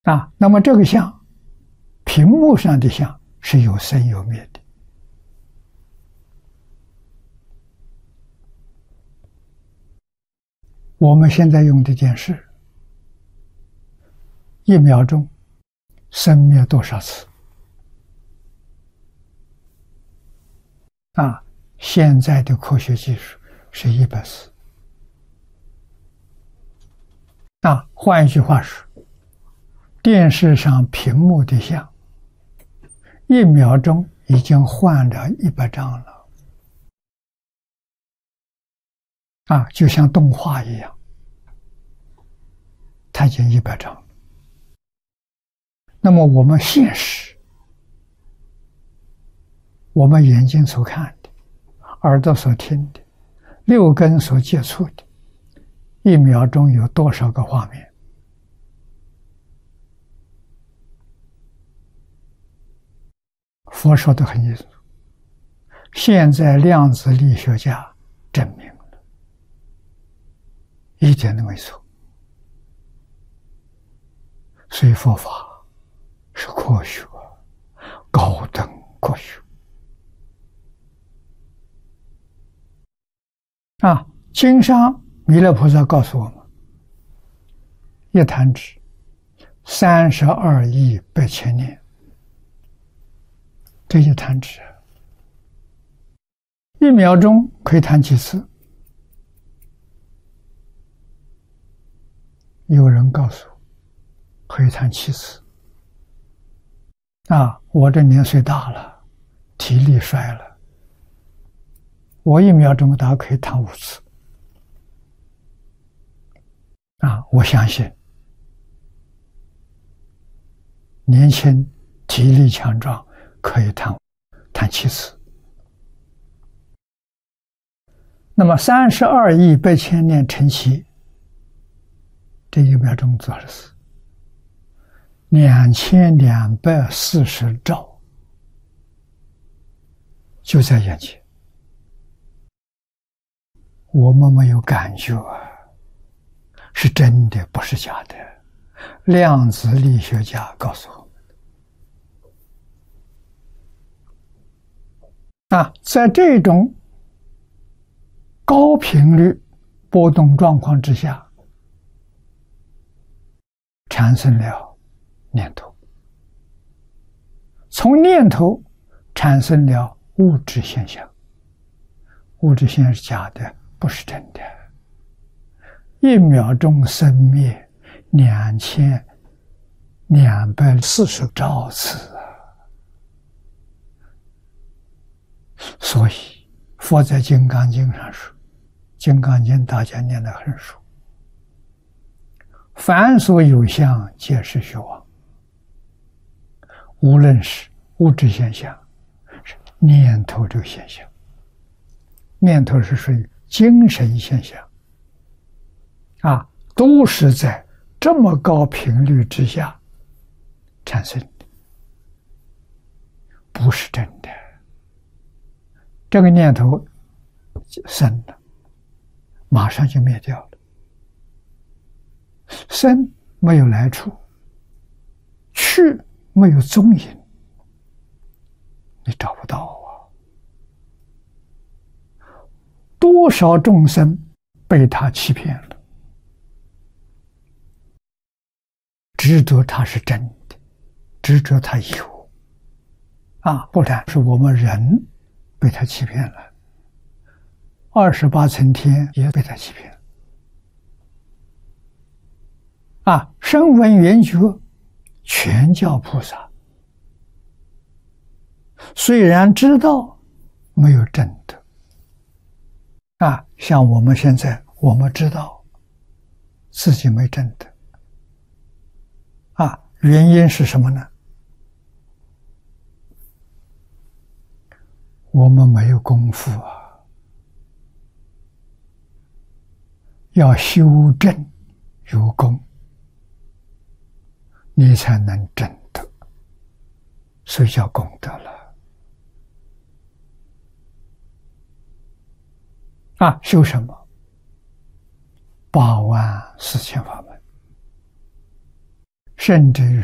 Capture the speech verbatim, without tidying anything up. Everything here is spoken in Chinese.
啊。那么这个相，屏幕上的相是有生有灭的。我们现在用的电视，一秒钟生灭多少次？啊，现在的科学技术是一百次。啊，换一句话说，电视上屏幕的像，一秒钟已经换了一百张了。啊，就像动画一样，它已经一百张了。那么我们现实，我们眼睛所看的，耳朵所听的，六根所接触的，一秒钟有多少个画面？佛说得很清楚，现在量子力学家证明了，一点都没错。所以佛法是科学，高等科学。啊，经上弥勒菩萨告诉我们，一弹指三十二亿八千年，这一弹指一秒钟可以弹几次？有人告诉我可以弹七次。啊，我这年岁大了，体力衰了，我一秒钟大概可以弹五次。啊，我相信年轻体力强壮可以弹弹七次。那么三十二亿八千年乘七，这一秒钟多少次？两千两百四十兆，就在眼前。我们没有感觉啊，是真的，不是假的。量子力学家告诉我们，啊，在这种高频率波动状况之下，产生了念头，从念头产生了物质现象。物质现象是假的，不是真的。一秒钟生灭两千两百四十兆次啊！所以佛在《金刚经》上说，《金刚经》大家念得很熟，凡所有相，皆是虚妄。无论是物质现象，是念头这个现象，念头是属于精神现象，啊，都是在这么高频率之下产生的，不是真的。这个念头生了，马上就灭掉了。生没有来处，去没有踪影，你找不到啊！多少众生被他欺骗了，执着他是真的，执着他有啊，不然是我们人被他欺骗了，二十八层天也被他欺骗了。啊，声闻缘觉全教菩萨，虽然知道，没有证得。啊，像我们现在，我们知道自己没证得。啊，原因是什么呢？我们没有功夫啊，要修正有功，你才能证得，所以叫功德了。啊，修什么？八万四千法门， 甚至于